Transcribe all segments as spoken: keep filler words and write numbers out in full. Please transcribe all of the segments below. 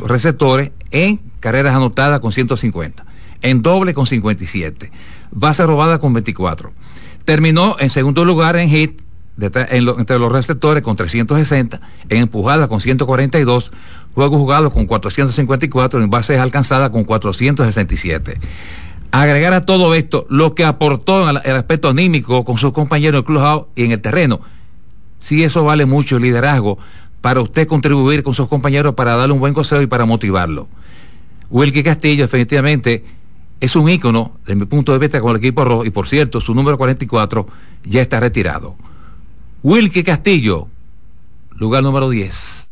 receptores, en carreras anotadas con ciento cincuenta, en doble con cincuenta y siete, base robada con veinticuatro. Terminó en segundo lugar en hit, de, en lo, entre los receptores con trescientos sesenta, en empujada con ciento cuarenta y dos, juegos jugados con cuatrocientos cincuenta y cuatro, en bases alcanzadas con cuatrocientos sesenta y siete. Agregar a todo esto lo que aportó en el, el aspecto anímico con sus compañeros en el clubhouse y en el terreno. Sí, eso vale mucho el liderazgo para usted contribuir con sus compañeros para darle un buen consejo y para motivarlo. Wilkie Castillo definitivamente es un ícono, desde mi punto de vista, con el equipo rojo, y por cierto, su número cuarenta y cuatro ya está retirado. Wilkie Castillo, lugar número diez.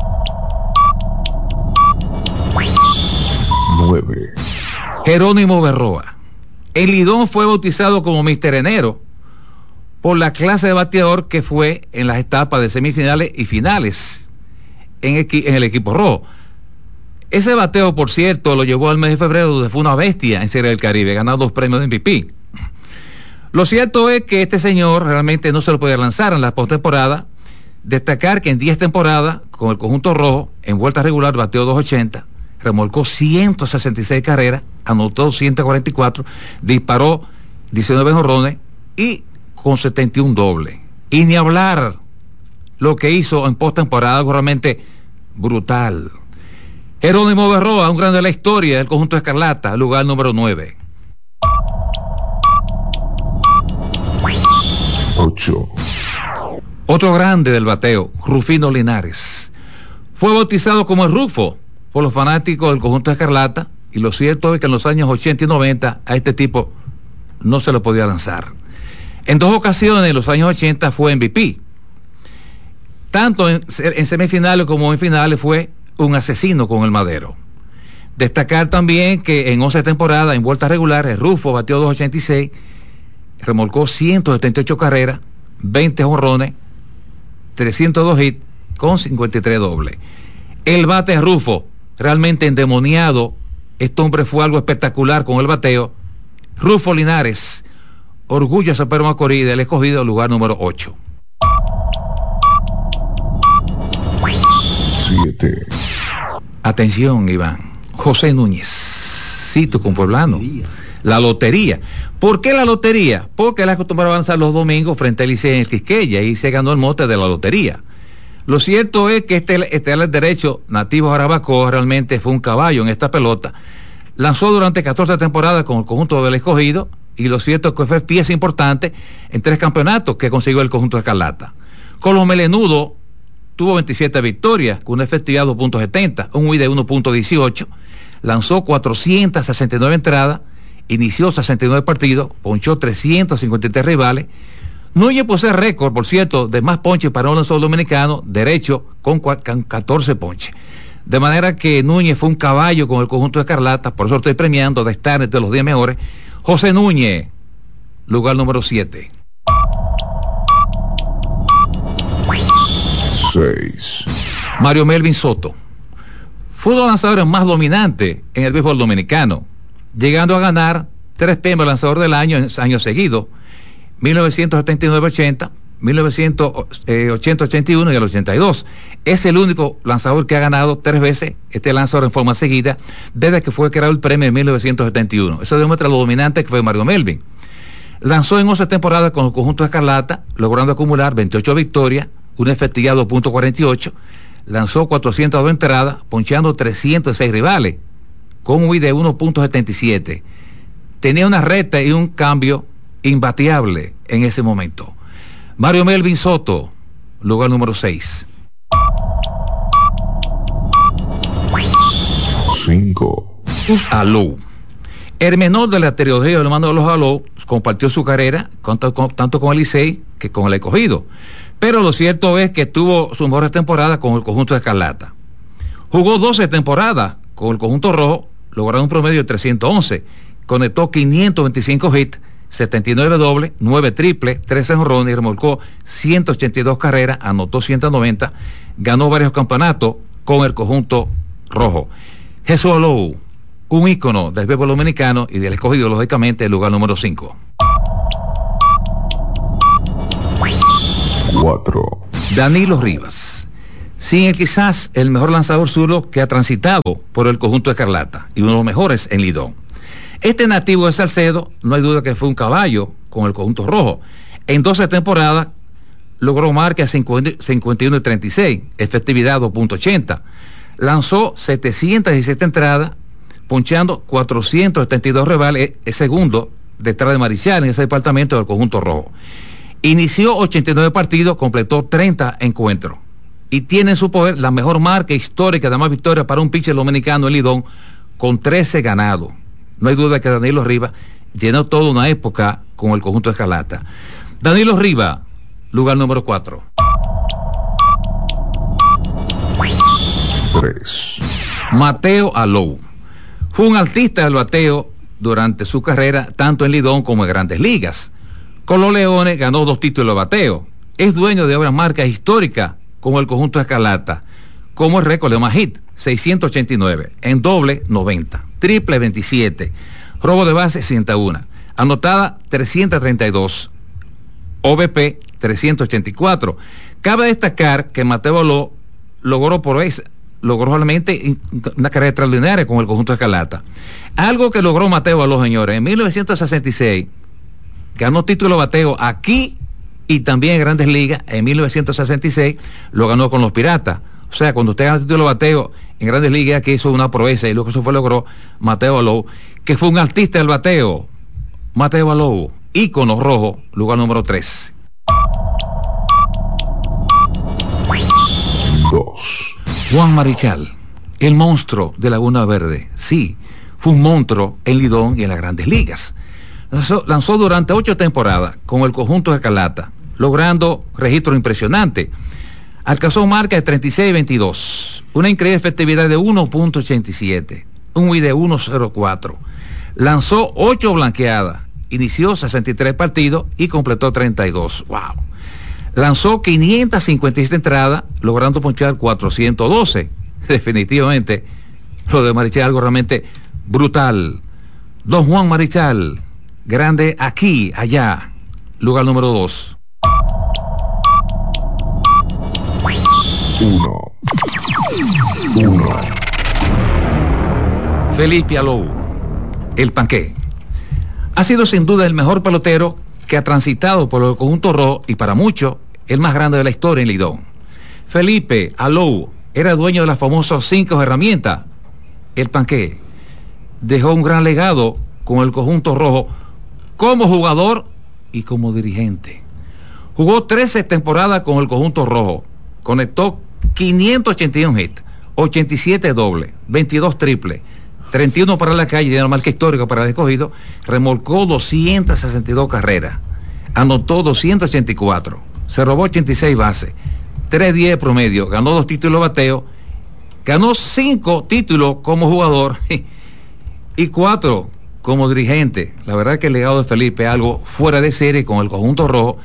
nueve. Jerónimo Berroa. El Lidón fue bautizado como mister Enero por la clase de bateador que fue en las etapas de semifinales y finales en, equi- en el equipo rojo. Ese bateo, por cierto, lo llevó al mes de febrero, donde fue una bestia en Serie del Caribe, ganando dos premios de M V P. Lo cierto es que este señor realmente no se lo podía lanzar en la postemporada. Destacar que en diez temporadas, con el conjunto rojo, en vuelta regular bateó doscientos ochenta, remolcó ciento sesenta y seis carreras, anotó ciento cuarenta y cuatro, disparó diecinueve jonrones y con setenta y uno dobles. Y ni hablar lo que hizo en postemporada, algo realmente brutal. Jerónimo Berroa, un grande de la historia del conjunto escarlata, lugar número nueve. ocho. Otro grande del bateo, Rufino Linares. Fue bautizado como el Rufo por los fanáticos del conjunto escarlata, y lo cierto es que en los años ochenta y noventa a este tipo no se lo podía lanzar. En dos ocasiones en los años ochenta fue M V P. Tanto en, en semifinales como en finales fue un asesino con el madero. Destacar también que en once temporadas en vueltas regulares Rufo batió doscientos ochenta y seis, remolcó ciento setenta y ocho carreras, veinte jonrones, trescientos dos hits con cincuenta y tres dobles. El bate Rufo, realmente endemoniado. Este hombre fue algo espectacular con el bateo. Rufo Linares, orgullo de San Pedro Macorís, del Escogido, lugar número ocho. siete. Atención, Iván. José Núñez, cito con Pueblano. La lotería. ¿Por qué la lotería? Porque él acostumbraba a avanzar los domingos frente al Licey en el Quisqueya y se ganó el mote de la lotería. Lo cierto es que este, este el derecho nativo Jarabacoa realmente fue un caballo en esta pelota. Lanzó durante catorce temporadas con el conjunto del Escogido, y lo cierto es que fue pieza importante en tres campeonatos que consiguió el conjunto de Escarlata. Con los melenudos tuvo veintisiete victorias, con una efectividad de dos punto setenta, un W I D de uno punto dieciocho, lanzó cuatrocientas sesenta y nueve entradas, inició sesenta y nueve partidos, ponchó trescientos cincuenta y tres rivales. Núñez posee récord, por cierto, de más ponches para un lanzador dominicano, derecho, con catorce ponches. De manera que Núñez fue un caballo con el conjunto de Escarlata, por eso estoy premiando de estar entre los diez mejores. José Núñez, lugar número siete. seis. Mario Melvin Soto. Fue uno de los lanzadores más dominantes en el béisbol dominicano, llegando a ganar tres premios lanzador del año en años seguidos, mil novecientos setenta y nueve ochenta, mil novecientos ochenta ochenta y uno y el ochenta y dos. Es el único lanzador que ha ganado tres veces este lanzador en forma seguida desde que fue creado el premio en mil novecientos setenta y uno. Eso demuestra lo dominante que fue Mario Melvin. Lanzó en once temporadas con el conjunto de Escarlata, logrando acumular veintiocho victorias, una efectividad de dos punto cuarenta y ocho, lanzó cuatrocientas dos entradas, poncheando trescientos seis rivales, con un W I D de uno punto setenta y siete. Tenía una recta y un cambio imbateable en ese momento. Mario Melvin Soto, lugar número seis. cinco. Alou. El menor de la trilogía del mando de los Alou compartió su carrera con, con, tanto con el Licey que con el Escogido. Pero lo cierto es que tuvo sus mejores temporadas con el conjunto de Escarlata. Jugó doce temporadas con el conjunto rojo, logrando un promedio de trescientos once, conectó quinientos veinticinco hits, setenta y nueve dobles, nueve triples, trece jonrones y remolcó ciento ochenta y dos carreras, anotó ciento noventa, ganó varios campeonatos con el conjunto rojo. Jesús Alou, un ícono del béisbol dominicano y del Escogido, lógicamente, el lugar número cinco. cuatro. Danilo Rivas. sin el quizás el mejor lanzador zurdo que ha transitado por el conjunto escarlata y uno de los mejores en Lidón. Este nativo de Salcedo, no hay duda que fue un caballo con el conjunto rojo. En doce temporadas logró marca cincuenta y uno y treinta y seis, efectividad dos punto ochenta. Lanzó setecientas diecisiete entradas, ponchando cuatrocientos setenta y dos rivales, es segundo detrás de Marichal en ese departamento del conjunto rojo. Inició ochenta y nueve partidos, completó treinta encuentros y tiene en su poder la mejor marca histórica de más victorias para un pitcher dominicano en Lidón, con trece ganados. No hay duda que Danilo Rivas llenó toda una época con el conjunto escarlata. Danilo Rivas, lugar número cuatro. tres. Mateo Alou. Fue un artista del bateo durante su carrera, tanto en Lidón como en Grandes Ligas. Con los Leones ganó dos títulos de bateo. Es dueño de obras marcas históricas con el conjunto escarlata, como el récord de más hit, seiscientos ochenta y nueve, en doble, noventa, triple, veintisiete, robo de base, ciento uno, anotada, trescientos treinta y dos, O B P, trescientos ochenta y cuatro. Cabe destacar que Mateo Alou logró por esa logró realmente una carrera extraordinaria con el conjunto escarlata. Algo que logró Mateo Alou, señores, en mil novecientos sesenta y seis, ganó título de bateo aquí y también en Grandes Ligas. En mil novecientos sesenta y seis lo ganó con los Piratas. O sea, cuando usted gana el título de bateo en Grandes Ligas, que hizo una proeza, y lo que eso fue logró Mateo Alou, que fue un artista del bateo. Mateo Alou, ícono rojo, lugar número tres. dos. Juan Marichal, el monstruo de Laguna Verde. Sí, fue un monstruo en Lidón y en las Grandes Ligas. Lanzó, lanzó durante ocho temporadas con el conjunto de Escarlata, logrando registros impresionantes. Alcanzó marca de treinta y seis y veintidós, una increíble efectividad de uno punto ochenta y siete, un W I D de uno punto cero cuatro. Lanzó ocho blanqueadas, inició sesenta y tres partidos y completó treinta y dos. ¡Wow! Lanzó quinientas cincuenta y siete entradas, logrando ponchar cuatrocientos doce. Definitivamente, lo de Marichal es algo realmente brutal. Don Juan Marichal, grande aquí, allá, lugar número dos. Uno. Uno. Felipe Alou, el panqué. Ha sido sin duda el mejor pelotero que ha transitado por el conjunto rojo y para muchos el más grande de la historia en Lidón. Felipe Alou era dueño de las famosas cinco herramientas. El panqué dejó un gran legado con el conjunto rojo como jugador y como dirigente. Jugó trece temporadas con el conjunto rojo, conectó quinientos ochenta y uno hits, ochenta y siete dobles, veintidós triples, treinta y uno para la calle, de una marca histórica para el escogido, remolcó doscientas sesenta y dos carreras, anotó doscientos ochenta y cuatro, se robó ochenta y seis bases, trescientos diez de promedio, ganó dos títulos de bateo, ganó cinco títulos como jugador y cuatro como dirigente. La verdad que el legado de Felipe es algo fuera de serie con el conjunto rojo.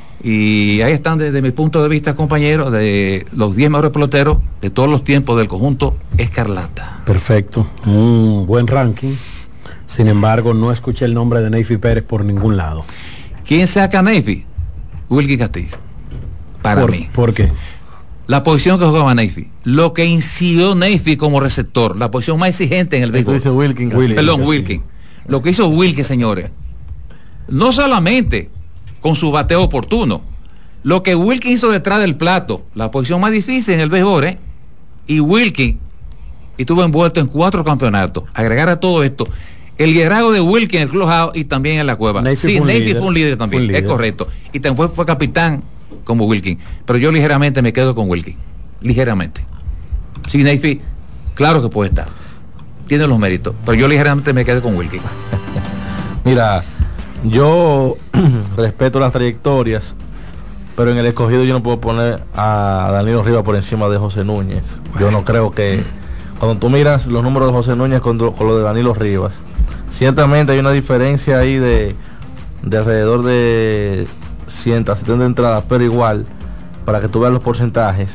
Y ahí están desde mi punto de vista, compañeros, de los diez mejores peloteros de todos los tiempos del conjunto Escarlata. Perfecto, un buen ranking. Sin embargo, no escuché el nombre de Neyfi Pérez por ningún lado. ¿Quién saca a Neyfi? Wilkie Castillo. Para ¿Por, mí. ¿Por qué? La posición que jugaba Neyfi, lo que incidió Neyfi como receptor, la posición más exigente en el béisbol. Dice Wilkin, Wilkin, Perdón, Castillo. Wilkin. Lo que hizo Wilkin, señores, no solamente con su bateo oportuno, lo que Wilkin hizo detrás del plato, la posición más difícil en el béisbol, ¿eh? Y Wilkin estuvo envuelto en cuatro campeonatos. Agregar a todo esto el liderazgo de Wilkin en el clubhouse y también en la cueva. Neyfi Sí, fue un Neyfi líder. fue un líder también, Fue un líder. es correcto. Y también fue, fue capitán como Wilkin. Pero yo ligeramente me quedo con Wilkin. Ligeramente. Sí, Neyfi, claro que puede estar. Tiene los méritos. Pero yo ligeramente me quedo con Wilkin. Mira, yo respeto las trayectorias, pero en el escogido yo no puedo poner a Danilo Rivas por encima de José Núñez. Yo no creo que, cuando tú miras los números de José Núñez con, con los de Danilo Rivas, ciertamente hay una diferencia ahí de, de alrededor de ciento setenta entradas, pero igual, para que tú veas los porcentajes,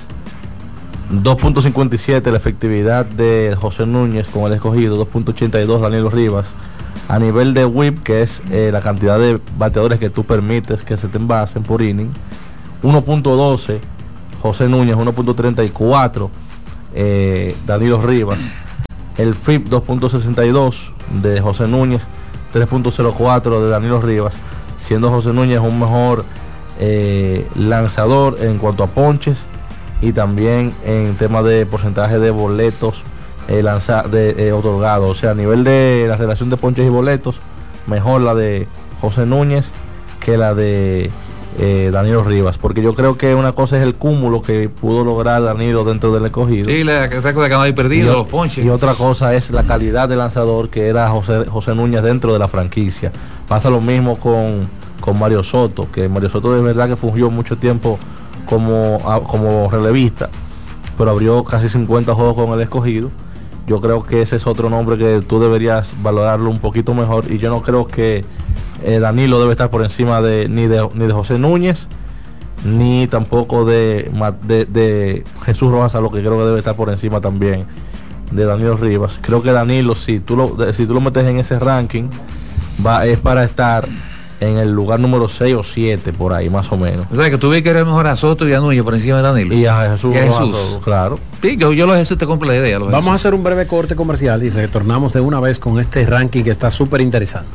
dos punto cincuenta y siete la efectividad de José Núñez con el escogido, dos punto ochenta y dos Danilo Rivas. A nivel de whip, que es eh, la cantidad de bateadores que tú permites que se te envasen por inning, uno punto doce José Núñez uno punto treinta y cuatro, eh, Danilo Rivas. El F I P dos punto sesenta y dos de José Núñez, tres punto cero cuatro de Danilo Rivas, siendo José Núñez un mejor eh, lanzador en cuanto a ponches y también en tema de porcentaje de boletos eh, lanza, de, eh, otorgados. O sea, a nivel de la relación de ponches y boletos, mejor la de José Núñez que la de eh, Danilo Rivas, porque yo creo que una cosa es el cúmulo que pudo lograr Danilo dentro del escogido. Sí, la que que no hay perdido, y, los ponches. Y otra cosa es la calidad de lanzador que era José, José Núñez dentro de la franquicia. Pasa lo mismo con, con Mario Soto, que Mario Soto de verdad que fungió mucho tiempo como, como relevista, pero abrió casi cincuenta juegos con el escogido. Yo creo que ese es otro nombre que tú deberías valorarlo un poquito mejor, y yo no creo que eh, Danilo debe estar por encima de ni de ni de José Núñez, ni tampoco de, de, de Jesús Rojas, a lo que creo que debe estar por encima también de Danilo Rivas. Creo que Danilo, si tú lo, si tú lo metes en ese ranking, va es para estar en el lugar número seis o siete, por ahí más o menos. O sea, que tú ves que eres mejor a Soto y a Núñez por encima de Danilo. Y a Jesús. Y a Rojas, Jesús. Claro. Sí, yo, yo los Jesús te compro la idea. Los Vamos Jesús. a hacer un breve corte comercial y retornamos de una vez con este ranking que está súper interesante.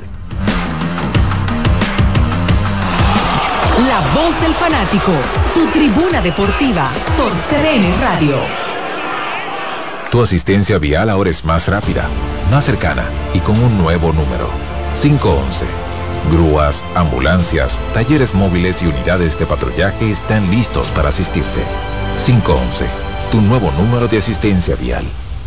La voz del fanático, tu tribuna deportiva por C D N Radio. Tu asistencia vial ahora es más rápida, más cercana y con un nuevo número. cinco once. Grúas, ambulancias, talleres móviles y unidades de patrullaje están listos para asistirte. cinco once. Tu nuevo número de asistencia vial.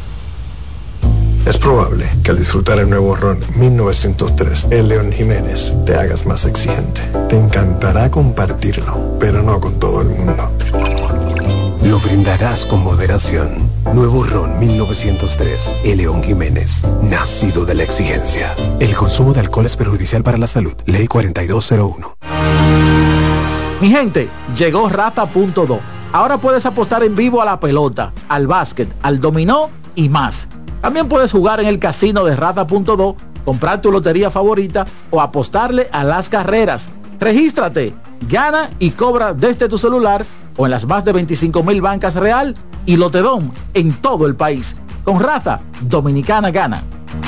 Es probable que al disfrutar el nuevo ron mil novecientos tres, el León Jiménez, te hagas más exigente. Te encantará compartirlo, pero no con todo el mundo. Lo brindarás con moderación. Nuevo ron mil novecientos tres, el León Jiménez, nacido de la exigencia. El consumo de alcohol es perjudicial para la salud. Ley cuarenta y dos cero uno. Mi gente, llegó Rata punto do. Ahora puedes apostar en vivo a la pelota, al básquet, al dominó y más. También puedes jugar en el casino de Rata punto do, comprar tu lotería favorita o apostarle a las carreras. Regístrate, gana y cobra desde tu celular o en las más de veinticinco mil bancas Real y Lotedom en todo el país. Con Rata, Dominicana gana.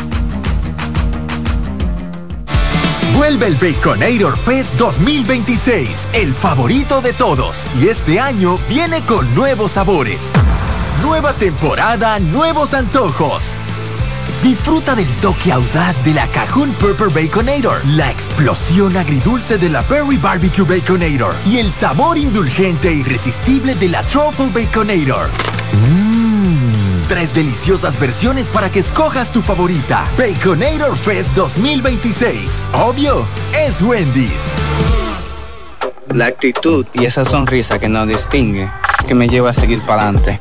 Vuelve el Baconator Fest dos mil veintiséis, el favorito de todos. Y este año viene con nuevos sabores. Nueva temporada, nuevos antojos. Disfruta del toque audaz de la Cajun Pepper Baconator, la explosión agridulce de la Berry Barbecue Baconator y el sabor indulgente e irresistible de la Truffle Baconator. Mmm, tres deliciosas versiones para que escojas tu favorita. Baconator Fest dos mil veintiséis. Obvio, es Wendy's. La actitud y esa sonrisa que nos distingue, que me lleva a seguir para adelante.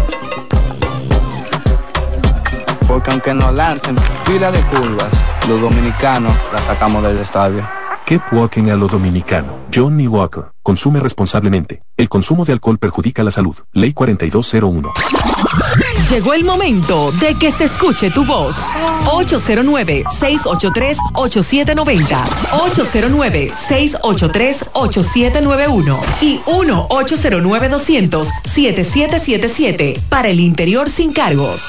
Porque aunque nos lancen pila de curvas, los dominicanos la sacamos del estadio. Keep walking a lo dominicano. Johnny Walker. Consume responsablemente. El consumo de alcohol perjudica la salud. Ley cuarenta y dos cero uno. Llegó el momento de que se escuche tu voz. ocho cero nueve, seis ocho tres, ocho siete nueve cero. ocho cero nueve, seis ocho tres, ocho siete nueve uno. Y uno ocho cero nueve, dos cero cero, siete siete siete siete. Para el interior sin cargos.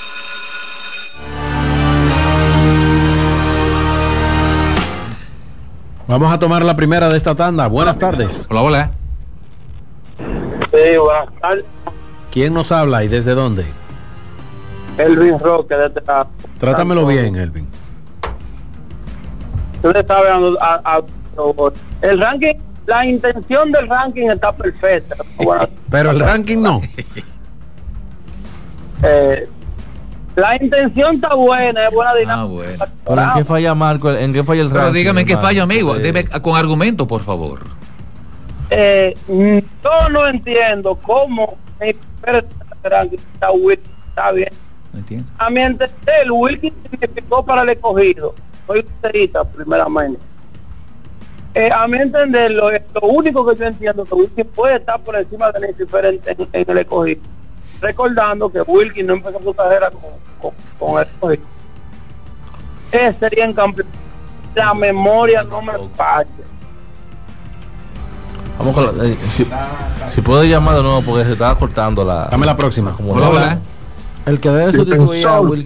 Vamos a tomar la primera de esta tanda. Buenas tardes. Hola, hola. Sí, buenas tardes. ¿Quién nos habla y desde dónde? Elvin Roque, desde la... Trátamelo bien, Elvin. Usted sabe, a, a, a, el ranking, la intención del ranking está perfecta. Bueno, pero el ranking no. Eh, la intención está buena, es buena dinámica. Ah, bueno. ¿Pero en qué falla Marco? ¿En qué falla el ranking? Pero dígame en qué Marco? fallo, amigo. Eh, Debe, con argumento, por favor. Eh, yo no entiendo cómo el ranking está, está bien. No entiendo. A mi entender, Wilkins significó para el escogido. Soy usterita, primeramente. Eh, a mi entender, lo, lo único que yo entiendo que Wilkins puede estar por encima de Lucifer en, en, en el escogido. Recordando que Wilkins no empezó su carrera con, con, con el escogido. Ese sería en campeón. La memoria no me falla. Vamos con la, eh, si, si puede llamar de nuevo porque se estaba cortando la. Dame la próxima. Como Hola, hola. El que debe sustituir a Will